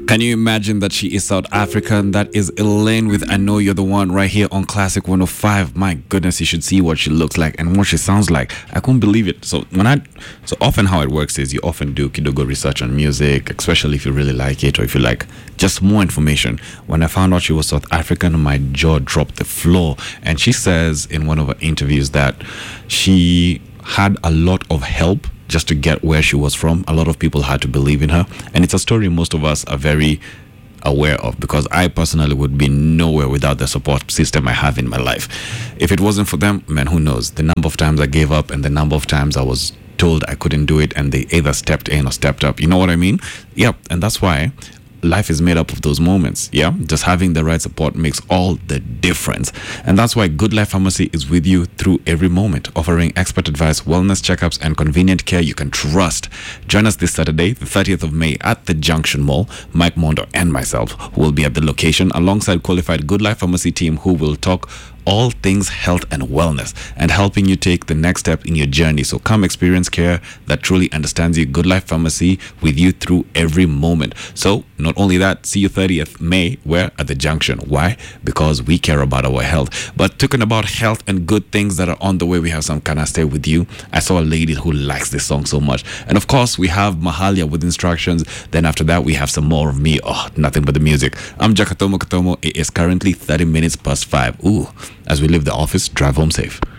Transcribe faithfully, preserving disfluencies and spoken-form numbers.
Can you imagine that she is South African? That is Elaine with I Know You're the One right here on Classic one oh five. My goodness, you should see what she looks like and what she sounds like. I couldn't believe it. So when I so often how it works is you often do Kidogo research on music, especially if you really like it or if you like just more information. When I found out she was South African, my jaw dropped the floor. And she says in one of her interviews that she had a lot of help just to get where she was from. A lot of people had to believe in her, and it's a story most of us are very aware of, because I personally would be nowhere without the support system I have in my life. If it wasn't for them, man, who knows the number of times I gave up and the number of times I was told I couldn't do it and they either stepped in or stepped up. You know what I mean? Yep. And that's why life is made up of those moments. Yeah, just having the right support makes all the difference. And that's why Good Life Pharmacy is with you through every moment, offering expert advice, wellness checkups, and convenient care you can trust. Join us this Saturday, the thirtieth of May, at the Junction Mall. Mike Mondo and myself will be at the location alongside qualified Good Life Pharmacy team who will talk all things health and wellness and helping you take the next step in your journey. So come experience care that truly understands you. Good Life Pharmacy with you through every moment. So not only that, see you thirtieth May, where at the Junction. Why? Because we care about our health. But talking about health and good things that are on the way, we have some Can I Stay With You. I saw a lady who likes this song so much. And of course, we have Mahalia with instructions. Then after that, we have some more of me. Oh, nothing but the music. I'm Jakatomo Katomo. It is currently thirty minutes past five. Ooh. As we leave the office, drive home safe.